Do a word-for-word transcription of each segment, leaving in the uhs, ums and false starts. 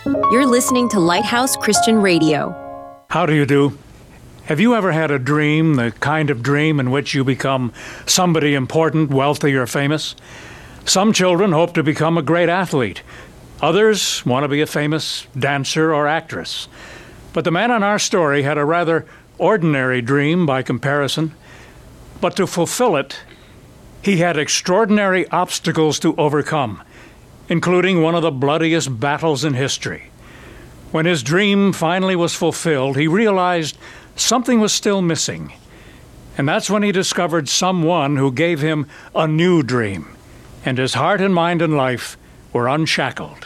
You're listening to Lighthouse Christian Radio. How do you do? Have you ever had a dream, the kind of dream in which you become somebody important, wealthy, or famous? Some children hope to become a great athlete. Others want to be a famous dancer or actress. But the man in our story had a rather ordinary dream by comparison. But to fulfill it, he had extraordinary obstacles to overcome, including one of the bloodiest battles in history. When his dream finally was fulfilled, he realized something was still missing. And that's when he discovered someone who gave him a new dream, and his heart and mind and life were unshackled.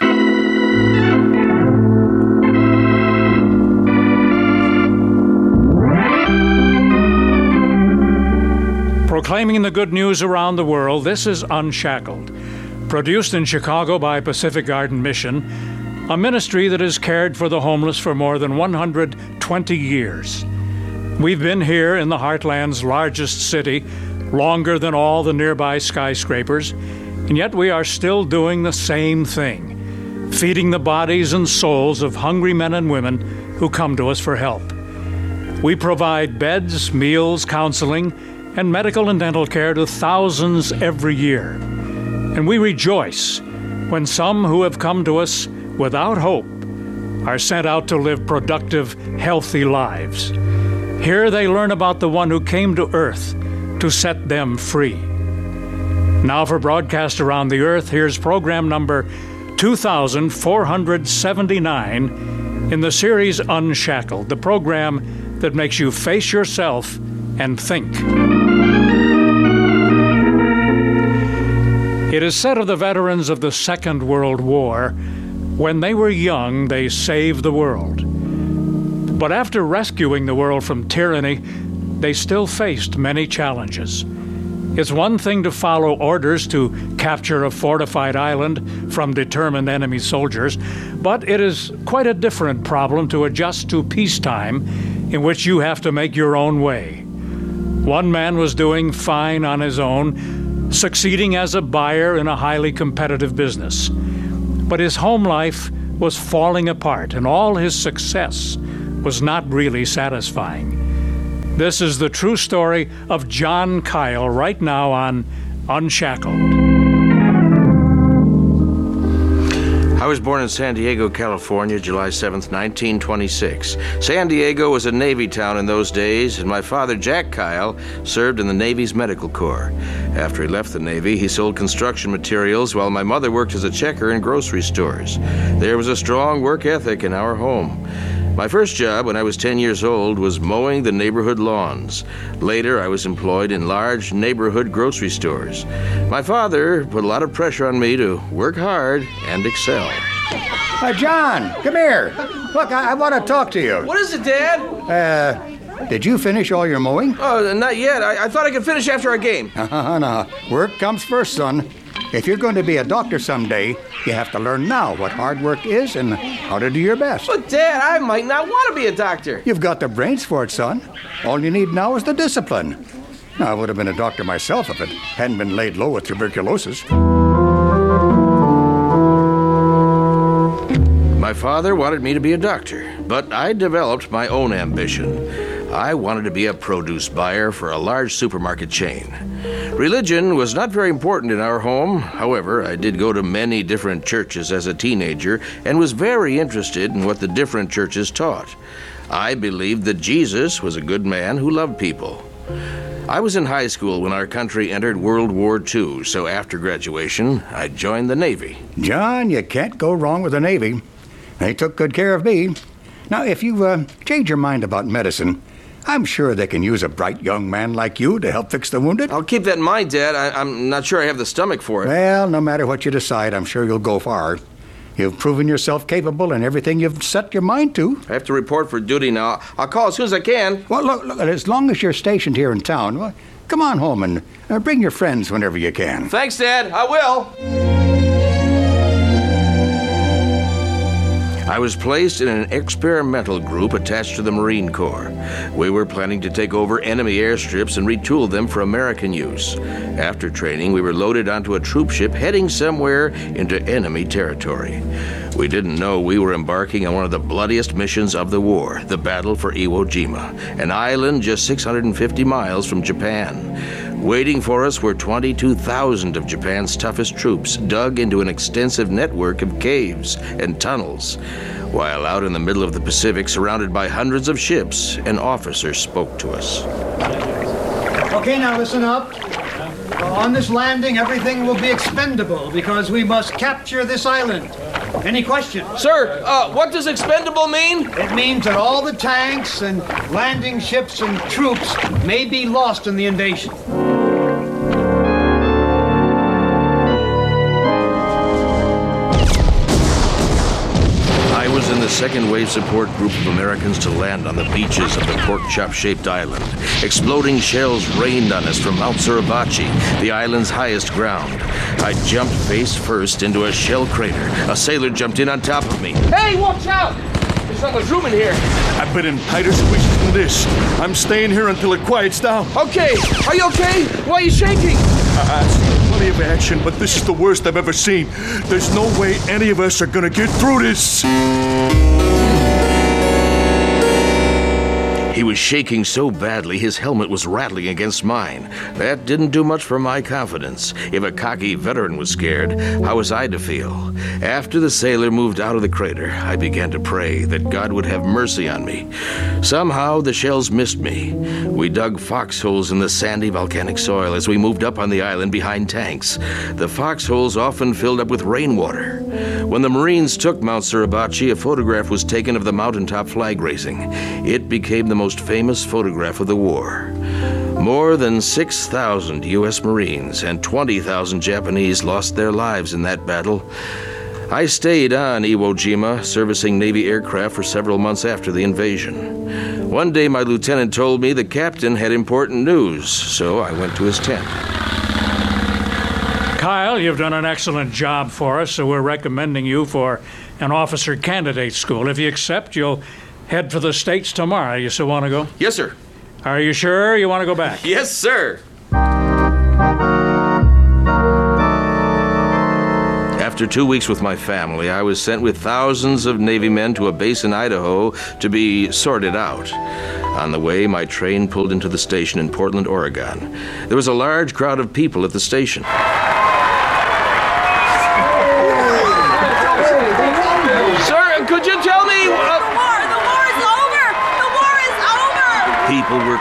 Proclaiming the good news around the world, this is Unshackled, produced in Chicago by Pacific Garden Mission, a ministry that has cared for the homeless for more than one hundred twenty years. We've been here in the Heartland's largest city longer than all the nearby skyscrapers, and yet we are still doing the same thing, feeding the bodies and souls of hungry men and women who come to us for help. We provide beds, meals, counseling, and medical and dental care to thousands every year. And we rejoice when some who have come to us without hope are sent out to live productive, healthy lives. Here they learn about the one who came to earth to set them free. Now for broadcast around the earth, here's program number two thousand four hundred seventy-nine in the series Unshackled, the program that makes you face yourself and think. It is said of the veterans of the Second World War, when they were young, they saved the world. But after rescuing the world from tyranny, they still faced many challenges. It's one thing to follow orders to capture a fortified island from determined enemy soldiers, but it is quite a different problem to adjust to peacetime in which you have to make your own way. One man was doing fine on his own, succeeding as a buyer in a highly competitive business. But his home life was falling apart, and all his success was not really satisfying. This is the true story of John Kyle right now on Unshackled. I was born in San Diego, California, July seventh, nineteen twenty-six. San Diego was a Navy town in those days, and my father, Jack Kyle, served in the Navy's Medical Corps. After he left the Navy, he sold construction materials while my mother worked as a checker in grocery stores. There was a strong work ethic in our home. My first job when I was ten years old was mowing the neighborhood lawns. Later, I was employed in large neighborhood grocery stores. My father put a lot of pressure on me to work hard and excel. Uh, John, come here. Look, I, I want to talk to you. What is it, Dad? Uh, did you finish all your mowing? Oh, not yet. I, I thought I could finish after our game. Uh-huh, no. Work comes first, son. If you're going to be a doctor someday, you have to learn now what hard work is and how to do your best. But, Dad, I might not want to be a doctor. You've got the brains for it, son. All you need now is the discipline. Now, I would have been a doctor myself if it hadn't been laid low with tuberculosis. My father wanted me to be a doctor, but I developed my own ambition. I wanted to be a produce buyer for a large supermarket chain. Religion was not very important in our home. However, I did go to many different churches as a teenager and was very interested in what the different churches taught. I believed that Jesus was a good man who loved people. I was in high school when our country entered World War Two, so after graduation, I joined the Navy. John, you can't go wrong with the Navy. They took good care of me. Now, if you uh, change your mind about medicine, I'm sure they can use a bright young man like you to help fix the wounded. I'll keep that in mind, Dad. I, I'm not sure I have the stomach for it. Well, no matter what you decide, I'm sure you'll go far. You've proven yourself capable in everything you've set your mind to. I have to report for duty now. I'll call as soon as I can. Well, look, look as long as you're stationed here in town, well, come on home and uh, bring your friends whenever you can. Thanks, Dad. I will. I was placed in an experimental group attached to the Marine Corps. We were planning to take over enemy airstrips and retool them for American use. After training, we were loaded onto a troop ship heading somewhere into enemy territory. We didn't know we were embarking on one of the bloodiest missions of the war, the Battle for Iwo Jima, an island just six hundred fifty miles from Japan. Waiting for us were twenty-two thousand of Japan's toughest troops, dug into an extensive network of caves and tunnels. While out in the middle of the Pacific, surrounded by hundreds of ships, an officer spoke to us. Okay, now listen up. On this landing, everything will be expendable because we must capture this island. Any questions? Sir, uh, what does expendable mean? It means that all the tanks and landing ships and troops may be lost in the invasion. I was in the second wave support group of Americans to land on the beaches of the pork-chop-shaped island. Exploding shells rained on us from Mount Suribachi, the island's highest ground. I jumped face first into a shell crater. A sailor jumped in on top of me. Hey, watch out! There's not much room in here. I've been in tighter squeezes than this. I'm staying here until it quiets down. Okay, are you okay? Why are you shaking? I- I've seen plenty of action, but this is the worst I've ever seen. There's no way any of us are gonna get through this. He was shaking so badly his helmet was rattling against mine. That didn't do much for my confidence. If a cocky veteran was scared, how was I to feel? After the sailor moved out of the crater, I began to pray that God would have mercy on me. Somehow the shells missed me. We dug foxholes in the sandy volcanic soil as we moved up on the island behind tanks. The foxholes often filled up with rainwater. When the Marines took Mount Suribachi, a photograph was taken of the mountaintop flag raising. It became the most famous photograph of the war. More than six thousand U S Marines and twenty thousand Japanese lost their lives in that battle. I stayed on Iwo Jima, servicing Navy aircraft for several months after the invasion. One day my lieutenant told me the captain had important news, so I went to his tent. Kyle, you've done an excellent job for us, so we're recommending you for an officer candidate school. If you accept, you'll head for the States tomorrow. You still want to go? Yes, sir. Are you sure you want to go back? Yes, sir. After two weeks with my family, I was sent with thousands of Navy men to a base in Idaho to be sorted out. On the way, my train pulled into the station in Portland, Oregon. There was a large crowd of people at the station. Sir, could you tell me... Uh... The war! The war is over! The war is over! People were